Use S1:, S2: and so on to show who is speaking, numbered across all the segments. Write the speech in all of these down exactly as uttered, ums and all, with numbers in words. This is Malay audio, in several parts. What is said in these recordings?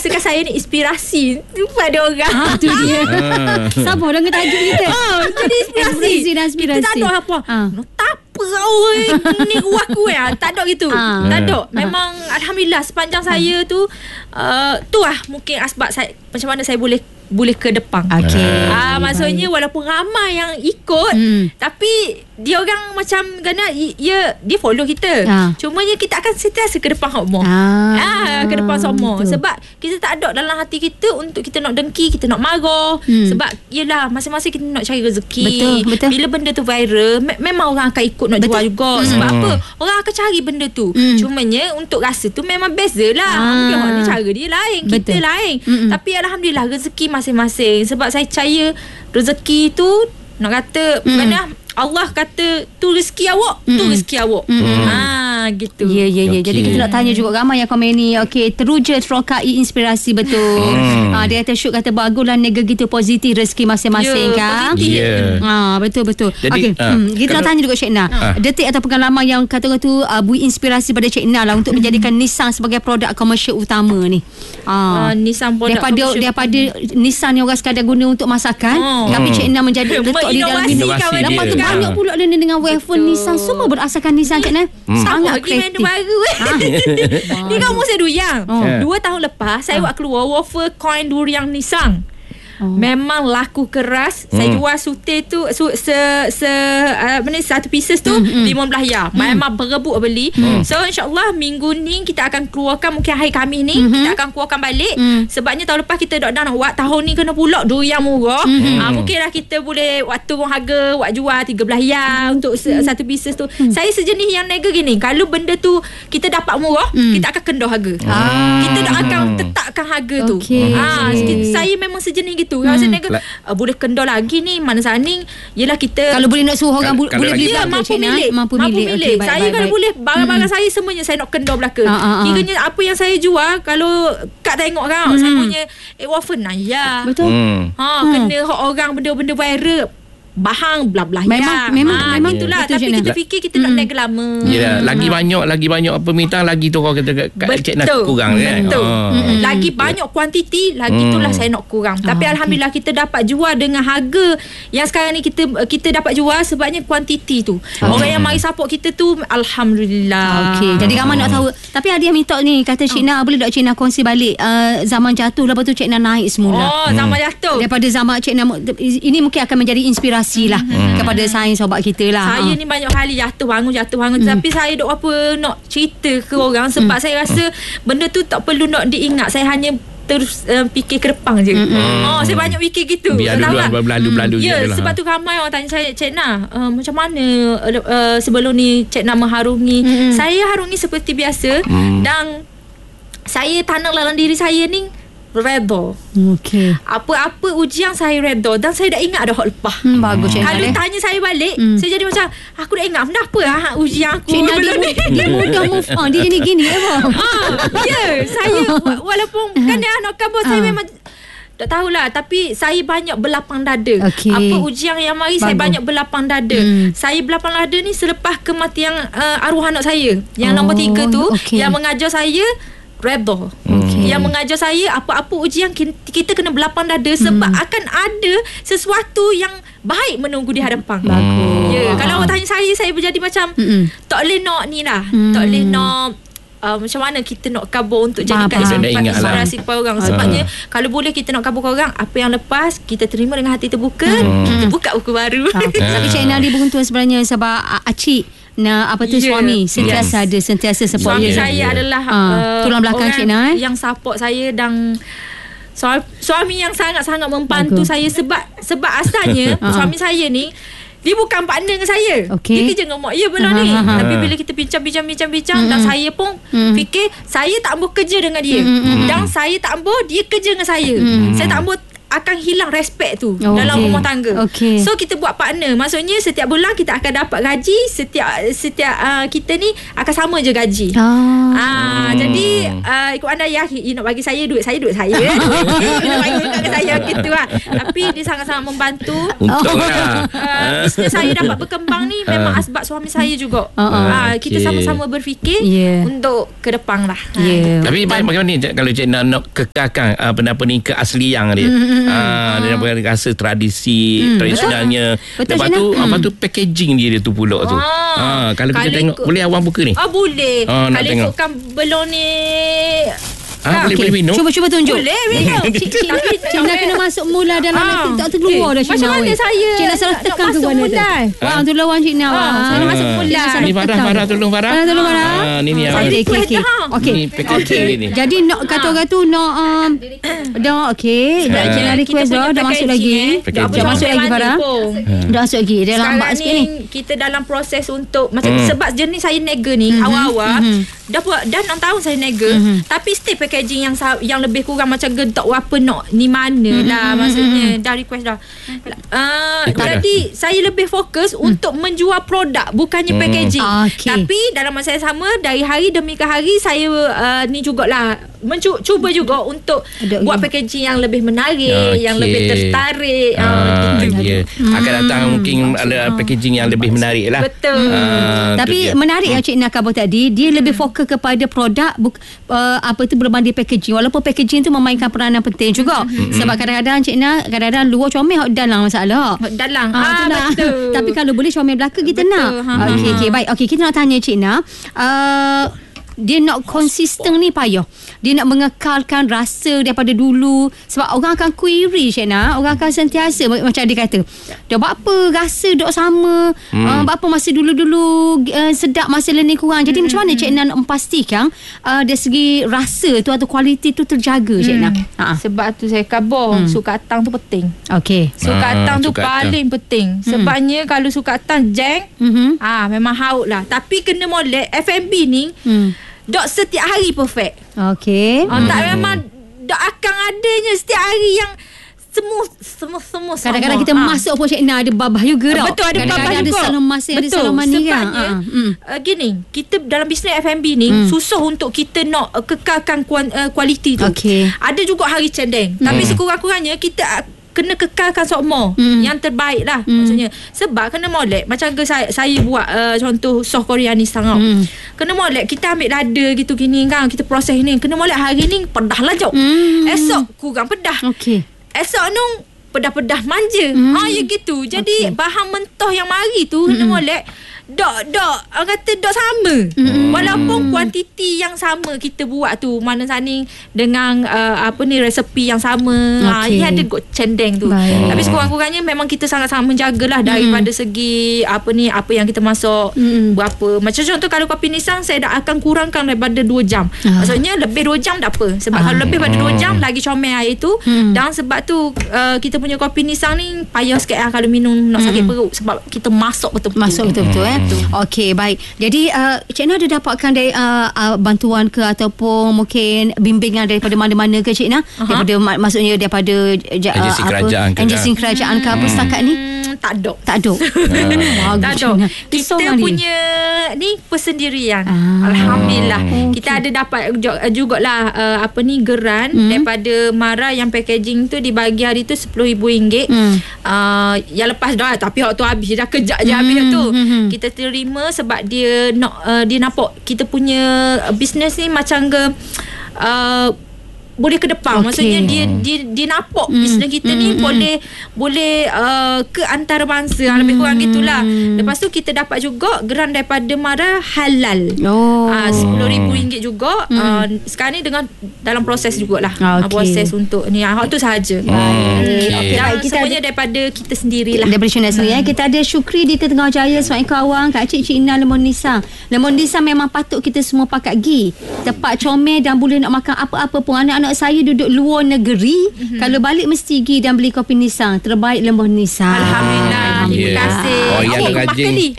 S1: rasakan saya ni inspirasi pada orang.
S2: Ah, tu dia. Sabar dengan tajuk kita.
S1: Oh, jadi inspirasi.
S2: Inspirasi dan inspirasi.
S1: Kita tak ada apa.
S2: Ah.
S1: No, tak apa oi. Ni ruah aku ya. Tak ada gitu.
S2: Ah.
S1: Tak ada. Memang alhamdulillah sepanjang saya tu uh, tu lah mungkin asbab saya macam mana saya boleh boleh ke depan.
S2: Okey.
S1: Ah, maksudnya walaupun ramai yang ikut,
S2: hmm.
S1: tapi dia orang macam kena ya dia follow kita.
S2: Ah.
S1: Cumanya kita akan sentiasa ke depan hak semua.
S2: Ah.
S1: Ah, ke depan semua.
S2: Betul.
S1: Sebab kita tak ada dalam hati kita untuk kita nak dengki, kita nak marah.
S2: Hmm.
S1: Sebab yelah masing-masing kita nak cari rezeki.
S2: Betul, betul.
S1: Bila benda tu viral, me- memang orang akan ikut nak
S2: Betul.
S1: jual juga.
S2: Hmm.
S1: Sebab apa? Orang akan cari benda tu.
S2: Hmm.
S1: Cumanya untuk rasa tu memang beza lah.
S2: Ah.
S1: Mungkin orang ni cara dia lain, kita
S2: Betul.
S1: lain.
S2: Mm-mm.
S1: Tapi alhamdulillah rezeki masing-masing. Sebab saya percaya rezeki tu nak kata
S2: Mm.
S1: kerana Allah kata tu rezeki awak, tu
S2: Mm-mm.
S1: rezeki awak.
S2: Mm-mm.
S1: Ah gitu.
S2: Ya, ya, ya.
S3: Okey.
S2: Jadi kita nak tanya juga ramai yang komen ni. Okey, teruja terokai inspirasi betul.
S3: Hmm.
S2: Ah, dia kata Syuk kata baguslah nega gitu positif rezeki masing-masing
S1: Ya,
S2: kan.
S1: positif.
S3: Ya.
S2: Ah, betul betul.
S3: Jadi,
S2: Okey,
S3: ah,
S2: hmm, kita nak
S3: kalau-
S2: tanya juga Cik Na.
S3: Ah.
S2: Detik atau pengalaman yang kata orang tu uh, beri inspirasi pada Cik Na lah untuk menjadikan Nissan sebagai produk komersial utama ni. Ah.
S1: Ah, Nissan produk
S2: daripada
S1: komersial
S2: daripada Nissan yang orang sekadar guna untuk masakan,
S1: Oh.
S2: tapi Cik Na menjadi letak di dalam
S1: Menginovasi
S2: minum.
S1: kawan
S3: dia.
S2: Lepas tu
S3: Ah.
S2: banyak pula dia dengan wafer
S1: Betul.
S2: Nissan, semua berasaskan Nissan Cik Na. Sangat
S1: Lagi benda
S2: kreatif.
S1: baru eh. Ni kan umur saya durian.
S2: Oh.
S1: Dua tahun lepas saya buat keluar wafer coin durian Nissan.
S2: Oh.
S1: Memang laku keras. Saya
S3: Hmm.
S1: jual sutir tu su, se se uh, mana satu pieces tu
S2: Hmm,
S1: lima belas ya. Memang berebut beli. So insyaallah minggu ni kita akan keluarkan, mungkin hari Khamis ni kita akan keluarkan balik.
S2: Hmm.
S1: Sebabnya tahun lepas kita dah dah nak buat, tahun ni kena pula durian murah. Ah, mungkinlah kita boleh waktu turun harga buat jual tiga belas ya untuk se, satu pieces tu. Saya sejenis yang nega gini, kalau benda tu kita dapat murah, kita akan kendah harga.
S2: Ah.
S1: Kita dah akan tetapkan harga tu.
S2: Okey.
S1: Ah, kita- saya memang sejenis gitu. Kalau saya nega
S3: La-
S1: uh, boleh kendah lagi ni mana saning, yelah kita
S2: Kalau boleh nak suruh orang
S3: Kalau-
S2: bu-
S3: kalau
S2: boleh
S3: lagi-
S2: beli
S1: Ya,
S2: belaka,
S1: mampu
S2: Cik Na?
S1: milik.
S2: Mampu
S1: Mampu
S2: milik.
S1: milik.
S2: Okey, baik,
S1: Saya
S2: baik,
S1: kalau
S2: baik.
S1: boleh barang-barang saya semuanya saya nak kendah belaka.
S2: Ah, ah, ah.
S1: Kiranya apa yang saya jual, kalau Kak tengok kan, saya punya eh wafer naya.
S2: Betul.
S3: Hmm.
S1: Ha, kena hak orang benda-benda viral. Bahang belah-belah
S2: Memang-
S1: ya.
S2: memang-
S1: ha,
S2: memang
S1: itulah.
S2: betul,
S1: Tapi
S2: Cik
S1: kita
S2: Na.
S1: fikir kita nak nega lama.
S3: Yelah, lagi banyak lagi banyak permintaan, lagi tu orang kata kat, kat Cik Nas kurang kan.
S1: Betul.
S3: Ah.
S1: Mm-mm. Lagi banyak kuantiti, lagi
S3: Hmm.
S1: itulah saya nak kurang. Tapi
S2: Ah,
S1: alhamdulillah kita dapat jual dengan harga yang sekarang ni kita kita dapat jual sebabnya kuantiti tu. Orang yang mari support kita tu alhamdulillah.
S2: Okey, jadi ramai nak tahu. Tapi ada yang minta ni, kata Cik Na, boleh tak Cik Na kongsi balik uh, zaman jatuh, lepas tu Cik Na naik semula.
S1: Oh, zaman jatuh.
S2: Daripada zaman Cik Na, ini mungkin akan menjadi inspirasi lah kepada sains sobat kita lah.
S1: Saya
S2: Ah.
S1: ni banyak kali jatuh bangun jatuh bangun tapi saya duk apa nak cerita ke orang sebab saya rasa benda tu tak perlu nak diingat. Saya hanya terus uh, fikir ke depan je. Oh, saya banyak fikir gitu.
S3: Biar
S1: Tahu
S3: dulu
S1: tak?
S3: berlalu-berlalu je
S1: Ya,
S3: lah.
S1: sebab tu ramai orang tanya saya, Cik Na, uh, macam mana uh, uh, sebelum ni Cik Na mengharungi. Saya harungi seperti biasa dan saya tanam dalam diri saya ni redha.
S2: Okey.
S1: Apa-apa ujian saya redha dan saya dah ingat dah hak lepas.
S2: Hmm, bagus Cik Na.
S1: Kalau
S2: deh.
S1: tanya saya balik,
S2: Hmm.
S1: saya jadi macam aku dah ingat kenapa ah ujian aku
S2: Cik Na dia,
S1: belum
S2: mu- dia mudah move on. Dia jadi gini apa?
S1: Ah, ya, saya wa- walaupun kan dia anak kabar saya
S2: Ah.
S1: memang tak tahulah, tapi saya banyak berlapang dada.
S2: Okey.
S1: Apa ujian yang mari saya
S2: Bagus.
S1: banyak berlapang dada.
S2: Hmm.
S1: Saya berlapang dada ni selepas kematian uh, arwah anak saya. Yang
S2: Oh,
S1: nombor tiga tu
S2: okey.
S1: yang mengajar saya redha.
S2: Okey.
S1: Yang mengajar saya apa-apa ujian kin- kita kena berlapang dada sebab
S2: Hmm.
S1: akan ada sesuatu yang baik menunggu di hadapan.
S2: Bagus.
S1: Ya,
S2: Ah.
S1: kalau orang tanya saya, saya berjadi macam
S2: Mm-mm.
S1: tak boleh nak ni lah.
S2: Hmm.
S1: Tak boleh nak uh, macam mana kita nak kabur untuk
S2: Faham,
S1: jadikan
S2: faham.
S3: Dia ingat lah.
S1: inspirasi kepada orang. Sebabnya kalau boleh kita nak kabur ke orang, apa yang lepas kita terima dengan hati terbuka, kita buka buku baru.
S2: Ah. Tapi Cik Na dia beruntung sebenarnya sebab ah, Acik Nah, apa tu
S1: Ya.
S2: suami sentiasa
S1: Yes.
S2: ada, sentiasa support
S1: Suami
S2: dia.
S1: saya
S3: Ya.
S1: adalah
S2: Ah,
S1: uh,
S2: tulang belakang
S1: orang
S2: Cik Na, eh?
S1: yang support saya dan suami, suami yang sangat-sangat membantu
S2: Bagus.
S1: saya sebab sebab asalnya
S2: Ah.
S1: suami saya ni dia bukan partner dengan saya.
S2: Okey.
S1: Dia kerja dengan mak ya belum
S2: Ah,
S1: ni.
S2: ah, ah.
S1: Tapi bila kita bincang-bincang-bincang-bincang dan
S2: Mm-mm.
S1: saya pun
S2: Mm.
S1: fikir saya tak ambil kerja dengan dia.
S2: Mm-mm.
S1: Dan saya tak ambil dia kerja dengan saya.
S2: Mm.
S1: Saya tak ambil akan hilang respect tu
S2: Oh,
S1: dalam
S2: okay.
S1: rumah tangga.
S2: Okay.
S1: So kita buat partner. Maksudnya setiap bulan kita akan dapat gaji, setiap setiap uh, kita ni akan sama je gaji.
S2: Ah.
S1: Ah,
S3: Hmm.
S1: jadi uh, ikut anda ya, you nak bagi saya duit, saya duit saya. You nak bagi juga ke saya gitu lah. Tapi dia sangat-sangat membantu.
S3: Untunglah.
S1: Uh, bisnes saya dapat berkembang ni memang asbab suami saya juga.
S2: Uh, uh,
S1: Ah, kita
S3: okay.
S1: sama-sama berfikir
S2: Yeah.
S1: untuk ke depan lah.
S2: Yeah.
S3: Tapi bagaimana ni kalau Cik nak, nak kekalkan uh, benda-apa ni keaslian dia. Mm, ah, dia nak rasa tradisi, mm, tradisionalnya.
S2: Betul,
S3: Lepas
S2: Cik
S3: tu,
S2: Nak.
S3: apa tu packaging dia, dia tu pula tu.
S1: Ah.
S3: Ah, kalau kita
S1: Kalau
S3: tengok
S1: ikut-
S3: boleh awang buka ni.
S1: Oh boleh.
S3: Ah, nak
S1: Kalau
S3: tengok.
S1: ikutkan belum ni
S3: Ah, boleh
S2: Okay.
S3: boleh minum.
S2: Cuba cuba tunjuk.
S1: boleh minum.
S2: Cik, Cik, Nak,
S1: Tapi
S2: Cik Nak kena masuk mula dalam
S1: Ah,
S2: nanti tak terkeluar
S1: eh,
S2: dah Cik
S1: macam
S2: Nak.
S1: mana
S2: weh.
S1: saya
S2: Cik Nak salah
S1: nak
S2: tekan ke
S1: masuk
S2: mana tu?
S1: mudah?
S2: Wah, tu lawan Cik Nak.
S1: Ah,
S2: wah.
S1: saya masuk
S2: Cik
S1: mudah.
S2: Nak salah
S3: Ni Farah,
S2: tekan.
S3: Farah tolong Farah.
S2: Farah tolong Farah.
S3: Ah, ni ni
S1: Saya
S3: awak.
S2: Okey, okey, okey.
S1: dah.
S2: Okey.
S3: Ni packaging dia ni.
S2: Jadi nak kata orang tu nak um, dah okey. Dah
S3: Ah.
S2: Cik Nak request dah dah masuk lagi.
S3: Packaging.
S2: Dah masuk lagi Farah. Dah masuk lagi. Dia lambat
S1: Sekarang
S2: sikit
S1: ni
S2: ni.
S1: kita dalam proses untuk macam
S3: Hmm.
S1: sebab jenis saya nega ni
S2: Mhm,
S1: awal-awal
S2: mhm.
S1: dah buat dah enam tahun saya nega
S2: Mhm.
S1: tapi still packaging yang sa- yang lebih kurang macam gentok apa nak ni mana
S2: Mhm,
S1: lah
S2: mhm,
S1: maksudnya dah request dah. Uh,
S3: Ikut
S1: jadi saya lebih fokus untuk menjual produk bukannya
S3: Hmm.
S1: packaging.
S2: Okey.
S1: Tapi dalam masa yang sama dari hari demi ke hari saya uh, ni jugalah mencu- cuba juga untuk
S2: Ada,
S1: buat
S2: okey.
S1: packaging yang lebih menarik, yang
S3: Okey.
S1: lebih tertarik.
S3: Ah,
S1: Uh, gitu.
S3: ya. Akan datang mungkin ada packaging yang lebih menarik lah.
S1: Betul.
S3: Ah,
S2: Tapi
S3: tu dia.
S2: menarik yang Cik Nak khabar tadi, dia lebih fokus kepada produk buk, uh, apa tu berbanding packaging. Walaupun packaging tu memainkan peranan penting juga. Sebab kadang-kadang Cik Nak kadang-kadang luar comel hok dalam masalah.
S1: Dalang.
S2: Ah,
S1: Ah,
S2: tu nak.
S1: betul.
S2: Tapi kalau boleh comel belaka kita
S1: Betul.
S2: nak.
S1: Ha,
S2: Okey okey baik. Okey kita nak tanya Cik Nak. Uh, dia nak konsisten ni payah. Dia nak mengekalkan rasa daripada dulu. Sebab orang akan query Cik Nak. Orang akan sentiasa macam dia kata. Dah buat apa rasa dok sama. Hmm. Uh, buat apa masa dulu-dulu uh, sedap masa learning kurang. Jadi hmm. macam mana Cik Nak nak memastikan uh, dari segi rasa tu atau kualiti tu terjaga Cik Nak? Ha.
S1: Sebab tu saya khabar hmm. sukatang tu penting.
S2: Okey.
S1: Sukatang
S3: Ah,
S1: tu
S3: sukatang.
S1: paling penting. Sebabnya kalau sukatang jeng,
S2: Mhm.
S1: ah memang haut lah. Tapi kena molek F and B ni
S2: Hmm.
S1: dok setiap hari perfect.
S2: Okey.
S1: Ah, tak memang dok akan adanya setiap hari yang semua semua semua sama.
S2: Kadang-kadang kita
S1: Ah.
S2: masuk pun Cik Nak ada babah juga tau.
S1: Betul, ada babah
S2: Kadang-kadang
S1: juga.
S2: ada salam masa, ada
S1: Betul,
S2: salam mani kan.
S1: sebabnya,
S2: Ha, hmm.
S1: uh, gini, kita dalam bisnes F and B ni
S2: Hmm.
S1: susah untuk kita nak uh, kekalkan kuan, uh, kualiti tu.
S2: Okey.
S1: Ada juga hari cendeng, tapi sekurang-kurangnya kita uh, kena kekalkan sokmo
S2: Hmm.
S1: yang terbaik lah
S2: Hmm.
S1: maksudnya. Sebab kena molek macam ke saya saya buat uh, contoh sos Koreanis tau.
S2: Hmm.
S1: Kena molek kita ambil dada gitu gini kan, kita proses ni. Kena molek hari ni pedah lah jauh.
S2: Hmm.
S1: Esok kurang pedah.
S2: Okey.
S1: Esok nung pedah-pedah manja.
S2: Hmm.
S1: Ha ya gitu. Jadi
S2: Okey.
S1: bahan mentah yang mari tu kena molek dok dok orang kata dok sama.
S2: Hmm.
S1: Walaupun kuantiti yang sama kita buat tu mana saning dengan uh, apa ni resepi yang sama. Ha
S2: Okey.
S1: ia ada got cendeng tu.
S2: Baik.
S1: Tapi sekurang-kurangnya memang kita sangat-sangat menjagalah daripada segi apa ni apa yang kita masuk
S2: Hmm.
S1: berapa. Macam contoh kalau kopi Nissan saya dah akan kurangkan daripada dua jam.
S2: Ah.
S1: Maksudnya lebih dua jam tak apa. Sebab
S2: Ah.
S1: kalau lebih pada dua jam lagi comel air tu.
S2: Hmm.
S1: Dan sebab tu uh, kita punya kopi Nissan ni payah sikit lah kalau minum nak sakit perut sebab kita masuk betul-betul.
S2: Masuk betul-betul eh. Okey, baik. Jadi uh, Cik Nak ada dapatkan dari uh, uh, bantuan ke ataupun mungkin bimbingan daripada mana-mana ke Cik Nak?
S1: Aha.
S2: Daripada mak- maksudnya daripada uh,
S3: Agensi kerajaan ke
S2: agensi
S3: tak?
S2: kerajaan ke apa setakat ni?
S1: Hmm, tak ada.
S2: Tak ada.
S1: Tak
S2: Bagus,
S1: ada.
S2: Cik Nak.
S1: Kita
S2: Risau kan dia?
S1: punya ni persendirian.
S2: Ah.
S1: Alhamdulillah.
S2: Oh,
S1: Kita ada dapat ju- jugalah uh, apa ni geran
S2: Hmm.
S1: daripada Mara yang packaging tu dibagi hari tu sepuluh ribu ringgit.
S2: Hmm.
S1: Uh, yang lepas dah tapi waktu tu habis dah kejap je
S2: Hmm,
S1: habis tu.
S2: hmm, hmm.
S1: Kita terima sebab dia nak uh, dia nampak kita punya bisnes ni macam ke uh, boleh ke depan.
S2: Okey.
S1: Maksudnya dia dia dia nampak
S2: Hmm,
S1: bisnes kita ni
S2: hmm,
S1: boleh boleh uh, ke antarabangsa. Hmm. Lebih kurang gitulah. Lepas tu kita dapat juga geran daripada Mara halal.
S2: Oh.
S1: Ah, sepuluh ribu ringgit juga. Hmm. Uh, sekarang ni dengan dalam proses jugalah.
S2: Ah,
S1: Ah,
S2: okey.
S1: proses untuk ni. Ah, tu sahaja.
S3: Hmm,
S1: Hmm.
S3: okey.
S1: Dan
S2: Baik, kita
S1: semuanya daripada kita sendirilah.
S2: Daripada Cik Nak sendiri hmm. Kita ada Syukri di Tengah Jaya, Assalamualaikum awang. Kak Cik Cik Ina Lemon Nisang. Lemon Nisang memang patut kita semua pakat gi. Tepat comel dan boleh nak makan apa-apa pun. Anak-anak anak saya duduk luar negeri, mm-hmm. kalau balik mesti pergi dan beli kopi Nissan. Terbaik lembah Nissan.
S1: Alhamdulillah. Terima
S3: Yeah.
S1: kasih.
S3: Oh, yang
S1: Okey,
S3: nak
S1: makan
S3: rajin.
S1: ni.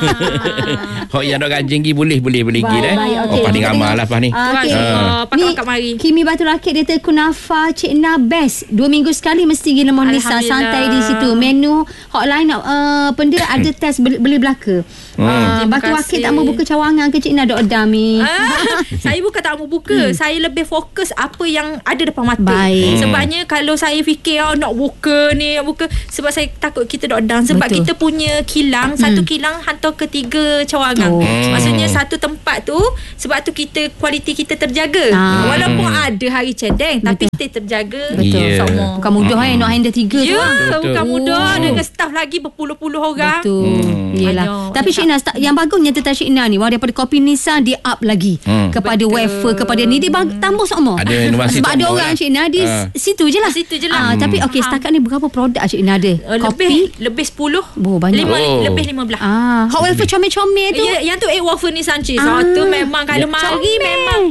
S3: Hok yang nak rajin gi boleh boleh boleh gi dah.
S2: Baik,
S3: Oh
S2: okey.
S3: paling
S2: Kita
S3: amal
S2: tengok.
S3: lah pas ni.
S2: Ah, okey.
S1: Ah, pakai
S2: Ni
S1: pakai mari.
S2: Kimi Batu Rakit dia kata kunafa Cik Na best. Dua minggu sekali mesti pergi lembah Nissan.
S1: Alhamdulillah.
S2: Santai di situ. Menu hotline uh, benda ada test beli, beli belaka.
S3: Hmm.
S2: Uh,
S1: Terima
S2: Batu Rakit
S1: kasih.
S2: tak mau buka cawangan ke Cik Na dok edam ni.
S1: Ah, saya bukan tak mau buka. Hmm. Saya lebih fokus apa yang ada depan mata.
S2: Baik.
S3: Hmm.
S1: Sebabnya kalau saya fikir oh, nak buka ni, nak buka sebab saya takut kita dok down sebab
S2: Betul.
S1: kita punya kilang, hmm. satu kilang hantar ke tiga cawangan.
S2: Oh.
S1: Maksudnya satu tempat tu sebab tu kita kualiti kita terjaga.
S2: Ah.
S1: Walaupun ada hari cedeng tapi stay terjaga.
S2: Betul.
S3: Yeah.
S1: Semua.
S2: Bukan mudah eh nak handle tiga tu.
S1: Ya,
S2: ah.
S1: bukan
S3: Betul.
S1: mudah
S2: Oh.
S1: dengan staff lagi berpuluh-puluh orang.
S2: Betul.
S3: Hmm.
S2: Yelah.
S1: Banyak.
S2: Tapi Cik Nas, yang bagusnya tentang Cik Nas ni, wah daripada kopi Nissan dia up lagi.
S3: Hmm.
S2: Kepada
S1: Betul.
S2: wafer, kepada ni dia bang, tambah semua.
S3: Ada inovasi
S2: Sebab ada
S3: tambah
S2: orang
S3: lah.
S2: Cik Nas di
S3: Ah.
S2: situ je lah.
S1: Situ je lah.
S2: Ah, tapi
S1: Hmm.
S2: okey, setakat ni berapa produk Cik Nas ada?
S1: Uh,
S2: Kopi.
S1: lebih lebih sepuluh.
S2: Oh, banyak.
S1: Lima,
S3: Oh.
S1: Lebih lima belas.
S2: Ah, hot wafer comel-comel tu.
S1: Ya, yang tu egg waffle ni Sanchez.
S2: Ah.
S1: Ah. So tu memang kalau
S3: Ya.
S1: mari
S2: Comel.
S1: memang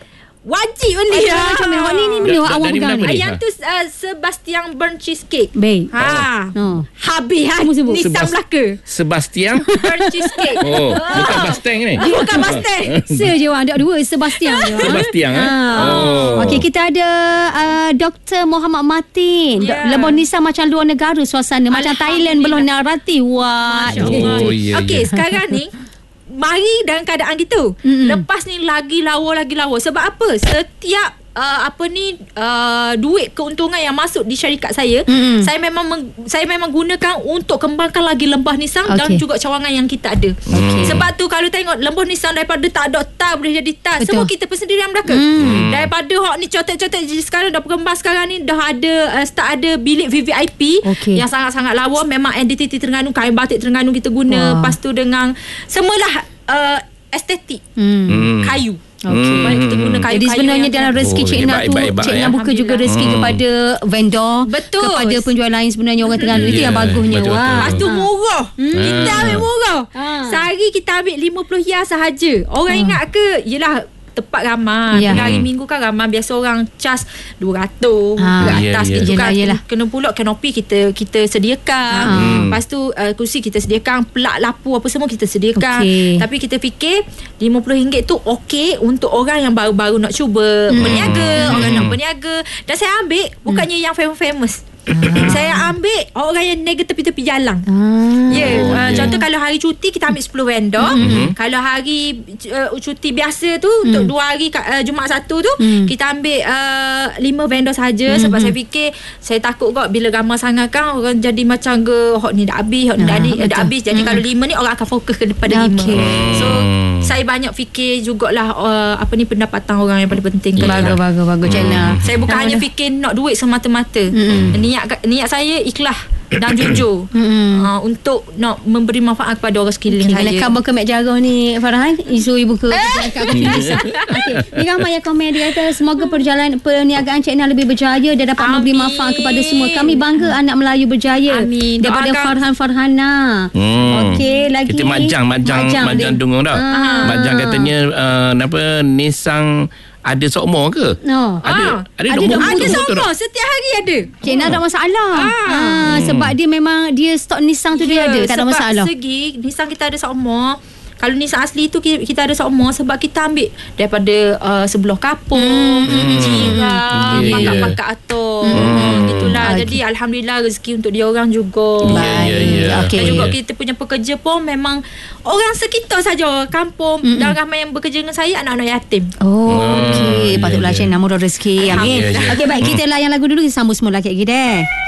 S1: wajib beli.
S2: Ah, comel-comel. Hot ni ni benda
S3: Dah-
S2: awak
S3: dah- dah
S2: pegang
S3: mana
S2: ni.
S3: ni?
S1: Yang
S3: Ha.
S1: tu uh, Sebastian burnt cheesecake.
S2: Baik.
S1: Ha.
S2: Oh.
S1: Habis ha.
S2: Semua sebut.
S1: Nissan
S3: Sebas-
S1: Melaka.
S3: Sebastian.
S1: Burnt cheesecake.
S3: Oh, bukan Bastang ni.
S1: Dia bukan Mustang.
S2: Se je orang, ada dua Sebastian je.
S3: Sebastian eh.
S2: Ah.
S3: Oh.
S2: Okey, kita ada uh, Doktor Muhammad Martin.
S1: Ya.
S2: Yeah. Lembah Nissan macam luar negara suasana. Macam Thailand belum narati. Wah.
S1: Masya Allah.
S3: Oh, ya,
S1: Okey,
S3: ya.
S1: sekarang ni mari dalam keadaan gitu.
S2: Mm-mm.
S1: Lepas ni lagi lawa lagi lawa. Sebab apa? Setiap uh, apa ni uh, duit keuntungan yang masuk di syarikat saya,
S2: Mm-mm.
S1: saya memang meng, saya memang gunakan untuk kembangkan lagi lembah Nissan
S2: Okey.
S1: dan juga cawangan yang kita ada.
S2: Okey.
S1: Sebab tu kalau tengok lembah Nissan daripada tak ada tas boleh jadi tas.
S2: Betul.
S1: Semua kita persendirian belaka.
S2: Mm.
S1: Daripada hok ni cotek-cotek sekarang dah berkembang sekarang ni dah ada uh, start ada bilik V V I P
S2: Okey.
S1: yang sangat-sangat lawa. Memang identiti Terengganu, kain batik Terengganu kita guna.
S2: Wah.
S1: Lepas tu dengan semualah uh, estetik
S2: Hmm.
S3: Hmm.
S1: kayu.
S2: Okey.
S1: Banyak kita guna kayu-kayu.
S2: Jadi sebenarnya
S1: yang-
S2: dalam rezeki
S3: Oh,
S2: Cik
S3: hebat,
S2: Nak tu,
S3: hebat, hebat,
S2: Cik
S3: ya.
S2: Nak buka juga rezeki
S3: Hmm.
S2: kepada vendor,
S1: Betul.
S2: kepada penjual lain sebenarnya orang Terengganu. Itu
S3: Ya,
S2: yang bagusnya.
S3: betul,
S2: Wah.
S3: betul.
S1: Lepas tu murah. Kita
S3: Ah.
S1: ambil murah.
S2: Ah.
S1: Sehari kita ambil lima puluh hia sahaja. Orang ingat ke? Yelah tempat ramai.
S2: Ya.
S1: Yeah. Hari
S3: Hmm.
S1: minggu kan ramai. Biasa orang cas dua ratus
S2: Ah.
S1: ke
S3: Ya,
S1: atas
S3: ya.
S1: gitu
S2: Yelah,
S1: kan.
S2: yelah.
S1: Kena pula kanopi kita kita sediakan.
S2: Ah.
S1: Lepas tu uh, kursi kita sediakan, pelak lapu apa semua kita sediakan.
S2: Okey.
S1: Tapi kita fikir lima puluh ringgit tu okey untuk orang yang baru-baru nak cuba
S2: Hmm.
S1: berniaga, orang nak berniaga. Dan saya ambil bukannya yang famous-famous. Saya ambil orang yang niaga tepi-tepi jalan.
S2: Ah.
S1: Ya, yeah,
S3: Oh,
S1: uh,
S3: okey.
S1: contoh kalau hari cuti kita ambil sepuluh vendor. Mm-hmm. Kalau hari uh, cuti biasa tu mm. untuk dua hari uh, Jumaat satu tu
S2: Mm.
S1: kita ambil uh, lima vendor saja. Mm-hmm. Sebab saya fikir saya takut kot bila ramai sangat kan orang jadi macam ke hot ni dah habis, hot ni dah,
S2: Ah,
S1: habis, dah
S2: betul.
S1: habis. Jadi
S2: Mm-mm.
S1: kalau lima ni orang akan fokus kepada lima.
S2: Okey.
S1: So saya banyak fikir jugalah uh, apa ni pendapatan orang yang paling penting.
S3: Ya.
S2: Bagus, bagus, bagus. Cik Nak.
S1: Saya bukan
S2: Dah
S1: hanya
S2: mana?
S1: fikir nak duit semata-mata.
S2: Mm-mm.
S1: Niat niat saya ikhlas dan jujur
S2: Mm-mm.
S1: uh, untuk nak memberi manfaat kepada orang sekeliling
S2: Okay,
S1: saya.
S2: kena khabar ke Mek Jarah ni Farhan, isu ibu ke dekat kopi Nissan. Okey, ni ramai yang komen dia kata semoga perjalanan perniagaan Cik Nah lebih berjaya dan dapat memberi
S1: Amin.
S2: manfaat kepada semua. Kami bangga anak Melayu berjaya.
S1: Amin.
S2: Daripada
S1: Doakan.
S2: Farhan Farhana.
S3: Hmm.
S2: Okey, lagi
S3: Kita majang majang majang,
S2: dia.
S3: majang dengung dah.
S2: Ah.
S3: Majang katanya uh, apa Nissan ada sokmo ke?
S2: No.
S3: Ada
S1: Ah,
S3: ada
S2: ada
S3: nombor
S2: nombor.
S1: Ada
S3: betul
S1: semua
S3: tak?
S1: setiap hari ada.
S2: Cik Nah tak masalah.
S1: Ah.
S2: Ah, sebab dia memang dia stok Nissan tu dia ada, tak ada masalah.
S1: Sebab segi Nissan kita ada semua. Kalau Nissan asli tu kita, kita ada semua sebab kita ambil daripada uh, sebelah kapung,
S2: Hmm.
S1: jiran,
S3: Ya, ya.
S1: pakak-pakak atur.
S2: Hmm.
S1: Gitulah.
S2: Ah,
S1: Jadi alhamdulillah rezeki untuk dia orang juga.
S3: Ya, ya, ya.
S2: Okey.
S1: Dan juga kita punya pekerja pun memang orang sekitar saja orang kampung.
S2: Mm-mm.
S1: Dan ramai yang bekerja dengan saya anak-anak yatim.
S2: Oh,
S3: Ah,
S2: okey.
S3: ya,
S2: Patutlah
S3: ya.
S2: Cik Nah murah rezeki. Amin.
S3: Ya, ya.
S2: Okey, baik, kita layan lagu dulu, kita sambung semula lagi deh.